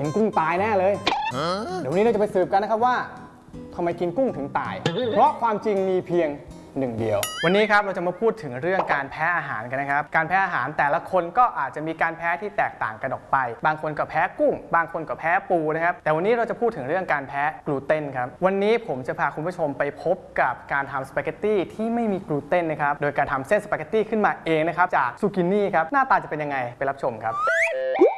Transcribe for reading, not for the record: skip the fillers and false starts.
กุ้งตายแน่เลยเดี๋ยววันนี้เราจะไปสืบกันนะครับว่าทำไมกินกุ้งถึงตายเพราะความจริงมีเพียงหนึ่งเดียววันนี้ครับเราจะมาพูดถึงเรื่องการแพ้อาหารกันนะครับการแพ้อาหารแต่ละคนก็อาจจะมีการแพ้ที่แตกต่างกันออกไปบางคนก็แพ้กุ้งบางคนก็แพ้ปูนะครับแต่วันนี้เราจะพูดถึงเรื่องการแพ้กลูเตนครับวันนี้ผมจะพาคุณผู้ชมไปพบกับการทำสปาเกตตี้ที่ไม่มีกลูเตนนะครับโดยการทำเส้นสปาเกตตี้ขึ้นมาเองนะครับจากซูกินี่ครับหน้าตาจะเป็นยังไงไปรับชมครับ